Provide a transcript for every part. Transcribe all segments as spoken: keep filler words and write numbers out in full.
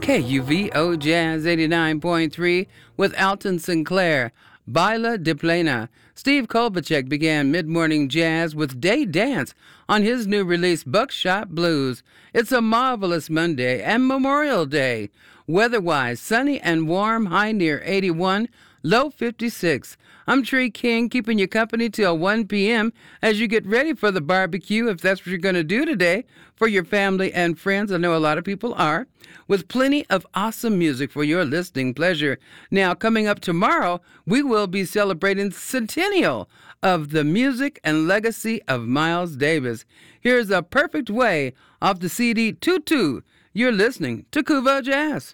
K U V O Jazz eighty-nine point three with Alton Sinclair, Baila de Plena. Steve Kolbachek began mid-morning jazz with Day Dance on his new release Buckshot Blues. It's a marvelous Monday and Memorial Day. Weather-wise, sunny and warm, high near eighty-one, low fifty-six. I'm Tree King, keeping you company till one p.m. as you get ready for the barbecue, if that's what you're going to do today, for your family and friends. I know a lot of people are, with plenty of awesome music for your listening pleasure. Now, coming up tomorrow, we will be celebrating the centennial of the music and legacy of Miles Davis. Here's A Perfect Way off the C D Tutu. You're listening to Kuvo Jazz.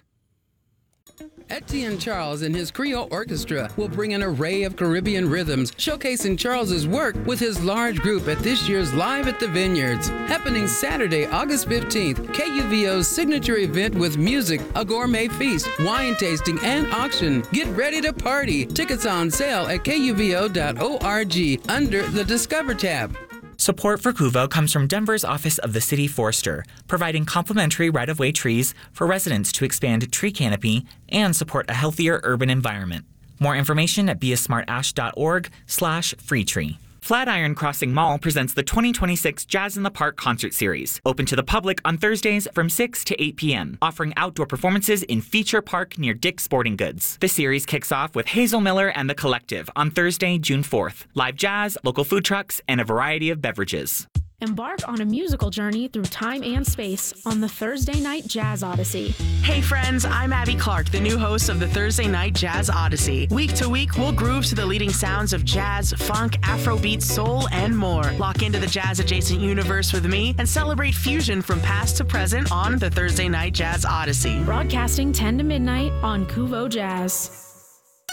Etienne Charles and his Creole Orchestra will bring an array of Caribbean rhythms, showcasing Charles's work with his large group at this year's Live at the Vineyards, happening Saturday, August fifteenth. K U V O's signature event with music, a gourmet feast, wine tasting, and auction. Get ready to party. Tickets on sale at K U V O dot org under the Discover tab. Support for Kuvo comes from Denver's Office of the City Forester, providing complimentary right-of-way trees for residents to expand tree canopy and support a healthier urban environment. More information at beasmartash.org slash free tree. Flatiron Crossing Mall presents the twenty twenty-six Jazz in the Park concert series, open to the public on Thursdays from six to eight p.m., offering outdoor performances in Feature Park near Dick's Sporting Goods. The series kicks off with Hazel Miller and the Collective on Thursday, June fourth. Live jazz, local food trucks, and a variety of beverages. Embark on a musical journey through time and space on the Thursday Night Jazz Odyssey. Hey friends, I'm Abby Clark, the new host of the Thursday Night Jazz Odyssey. Week to week, we'll groove to the leading sounds of jazz, funk, Afrobeat, soul, and more. Lock into the jazz-adjacent universe with me and celebrate fusion from past to present on the Thursday Night Jazz Odyssey. Broadcasting ten to midnight on Kuvo Jazz.